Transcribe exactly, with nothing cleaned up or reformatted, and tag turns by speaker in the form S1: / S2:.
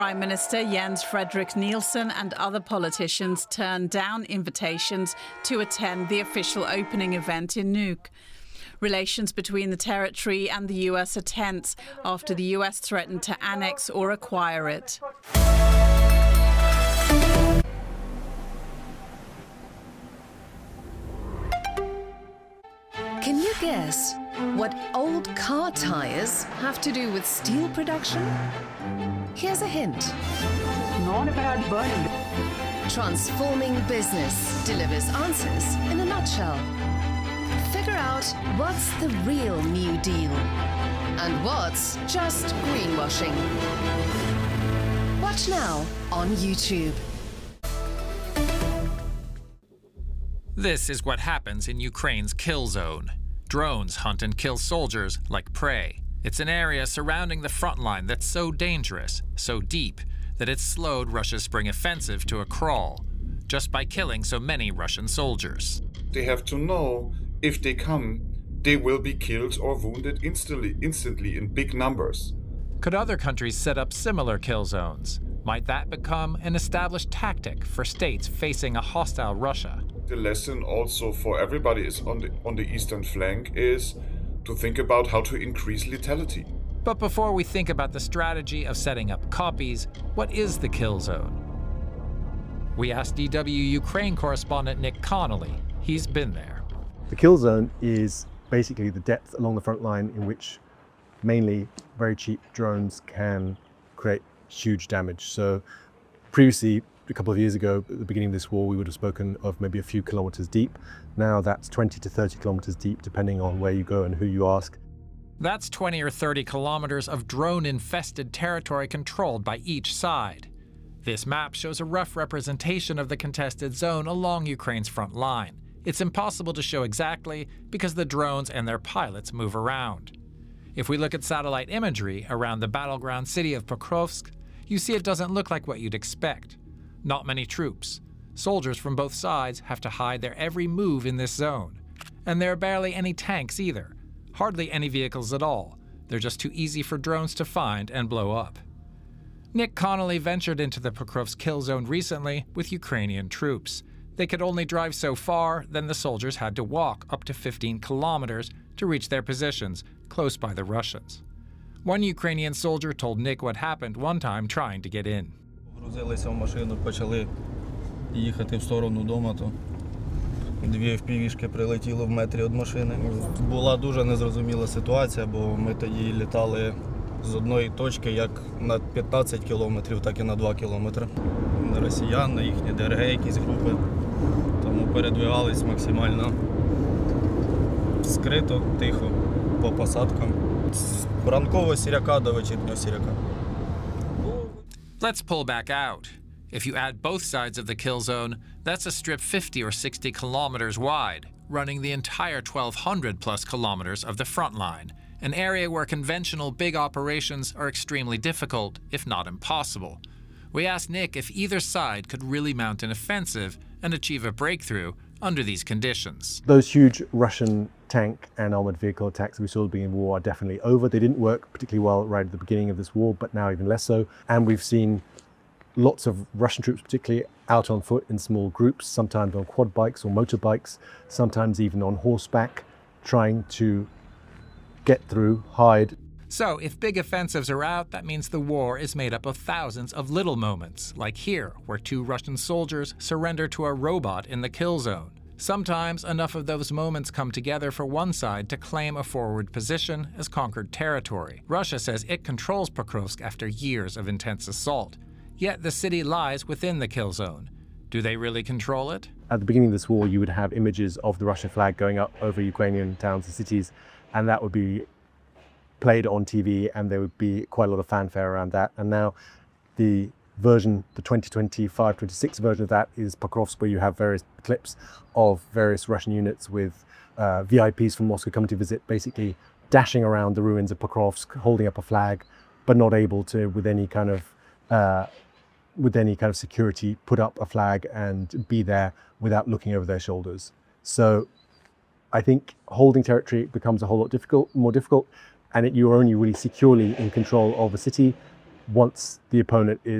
S1: Prime Minister Jens Frederik Nielsen and other politicians turned down invitations to attend the official opening event in Nuuk. Relations between the territory and the U S are tense after the U S threatened to annex or acquire it.
S2: Can you guess what old car tires have to do with steel production? Here's a hint.
S3: Not about burning.
S2: Transforming Business delivers answers in a nutshell. Figure out what's the real New Deal and what's just greenwashing. Watch now on YouTube.
S4: This is what happens in Ukraine's kill zone. Drones hunt and kill soldiers like prey. It's an area surrounding the front line that's so dangerous, so deep, that it's slowed Russia's spring offensive to a crawl, just by killing so many Russian soldiers.
S5: They have to know if they come, they will be killed or wounded instantly, instantly in big numbers.
S4: Could other countries set up similar kill zones? Might that become an established tactic for states facing a hostile Russia?
S5: The lesson also for everybody is on the, on the eastern flank is to think about how to increase lethality.
S4: But before we think about the strategy of setting up copies, what is the kill zone? We asked D W Ukraine correspondent Nick Connolly. He's been there.
S6: The kill zone is basically the depth along the front line in which mainly very cheap drones can create huge damage. So previously, a couple of years ago, at the beginning of this war, we would have spoken of maybe a few kilometers deep. Now that's twenty to thirty kilometers deep, depending on where you go and who you ask.
S4: That's twenty or thirty kilometers of drone-infested territory controlled by each side. This map shows a rough representation of the contested zone along Ukraine's front line. It's impossible to show exactly because the drones and their pilots move around. If we look at satellite imagery around the battleground city of Pokrovsk, you see it doesn't look like what you'd expect. Not many troops. Soldiers from both sides have to hide their every move in this zone. And there are barely any tanks either. Hardly any vehicles at all. They're just too easy for drones to find and blow up. Nick Connolly ventured into the Pokrovsk kill zone recently with Ukrainian troops. They could only drive so far, then the soldiers had to walk up to fifteen kilometers to reach their positions, close by the Russians. One Ukrainian soldier told Nick what happened one time trying to get in.
S7: Грузилися в машину, почали їхати в сторону дому, то дві еф пі ві-шки прилетіло в метрі від машини. Була дуже незрозуміла ситуація, бо ми тоді літали з одної точки як на п'ятнадцять кілометрів, так і на два кілометри. Росіян, їхні де ер ге якісь групи, тому передвигались максимально скрито, тихо, по посадкам. З ранкового сіряка до вечірнього сіряка.
S4: Let's pull back out. If you add both sides of the kill zone, that's a strip fifty or sixty kilometers wide, running the entire twelve hundred plus kilometers of the front line, an area where conventional big operations are extremely difficult, if not impossible. We asked Nick if either side could really mount an offensive and achieve a breakthrough under these conditions.
S6: Those huge Russian tank and armored vehicle attacks we saw at the beginning of the war are definitely over. They didn't work particularly well right at the beginning of this war, but now even less so. And we've seen lots of Russian troops, particularly out on foot in small groups, sometimes on quad bikes or motorbikes, sometimes even on horseback, trying to get through, hide.
S4: So if big offensives are out, that means the war is made up of thousands of little moments, like here, where two Russian soldiers surrender to a robot in the kill zone. Sometimes enough of those moments come together for one side to claim a forward position as conquered territory. Russia says it controls Pokrovsk after years of intense assault. Yet the city lies within the kill zone. Do they really control it?
S6: At the beginning of this war, you would have images of the Russian flag going up over Ukrainian towns and cities, and that would be played on T V, and there would be quite a lot of fanfare around that. And now the version, the twenty twenty-five twenty-six version of that is Pokrovsk, where you have various clips of various Russian units with uh, V I Ps from Moscow coming to visit, basically dashing around the ruins of Pokrovsk, holding up a flag, but not able to, with any kind of uh, with any kind of security, put up a flag and be there without looking over their shoulders. So I think holding territory becomes a whole lot difficult, more difficult, and it, you're only really securely in control of a city once the opponent is